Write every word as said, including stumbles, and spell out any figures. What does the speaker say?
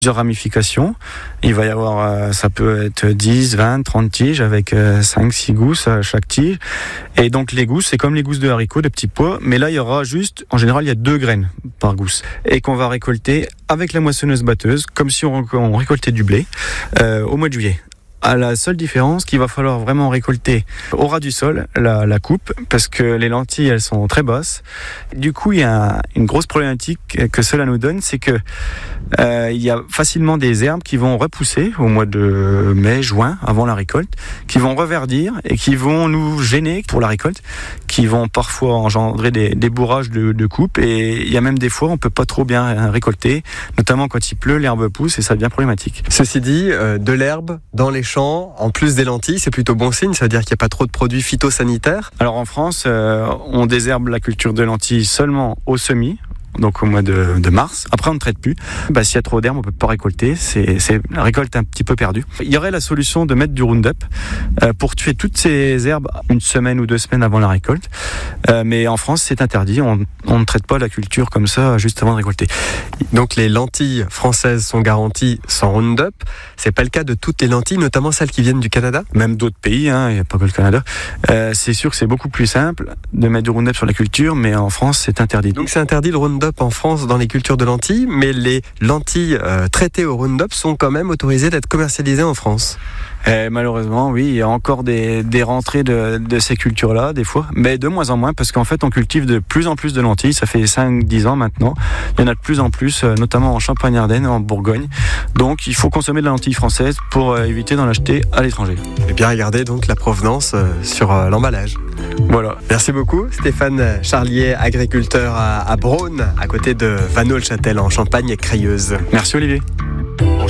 plusieurs ramifications. Il va y avoir, ça peut être dix, vingt, trente tiges avec cinq, six gousses à chaque tige. Et donc les gousses, c'est comme les gousses de haricots, de petits pois, mais là il y aura juste, en général il y a deux graines par gousse et qu'on va récolter avec la moissonneuse batteuse, comme si on, on récoltait du blé euh, au mois de juillet. À la seule différence qu'il va falloir vraiment récolter au ras du sol la, la coupe, parce que les lentilles elles sont très basses. Du coup il y a une grosse problématique que cela nous donne, c'est que euh, il y a facilement des herbes qui vont repousser au mois de mai, juin, avant la récolte, qui vont reverdir et qui vont nous gêner pour la récolte, qui vont parfois engendrer des, des bourrages de, de coupe, et il y a même des fois on peut pas trop bien récolter, notamment quand il pleut, l'herbe pousse et ça devient problématique. Ceci dit, euh, de l'herbe dans les champs, en plus des lentilles, c'est plutôt bon signe, ça veut dire qu'il n'y a pas trop de produits phytosanitaires. Alors en France, euh, on désherbe la culture de lentilles seulement au semis, donc au mois de, de mars. Après, on ne traite plus. Bah, s'il y a trop d'herbe, on peut pas récolter. C'est, c'est la récolte un petit peu perdue. Il y aurait la solution de mettre du Roundup euh, pour tuer toutes ces herbes une semaine ou deux semaines avant la récolte. Euh, mais en France, c'est interdit. On, on ne traite pas la culture comme ça juste avant de récolter. Donc les lentilles françaises sont garanties sans Roundup. C'est pas le cas de toutes les lentilles, notamment celles qui viennent du Canada. Même d'autres pays, hein, il n'y a pas que le Canada. Euh, c'est sûr que c'est beaucoup plus simple de mettre du Roundup sur la culture, mais en France, c'est interdit. Donc c'est interdit le Roundup en France dans les cultures de lentilles, mais les lentilles euh, traitées au Roundup sont quand même autorisées d'être commercialisées en France. Et malheureusement, oui, il y a encore des, des rentrées de, de ces cultures-là, des fois, mais de moins en moins, parce qu'en fait, on cultive de plus en plus de lentilles. Ça fait cinq dix ans maintenant. Il y en a de plus en plus, notamment en Champagne-Ardenne, en Bourgogne. Donc, il faut consommer de la lentille française pour euh, éviter d'en acheter à l'étranger. Et bien regarder donc la provenance euh, sur euh, l'emballage. Voilà. Merci beaucoup, Stéphane Charlier, agriculteur à, à Braune, à côté de Vanneau-le-Châtel, en Champagne-Crayeuse. Merci Olivier.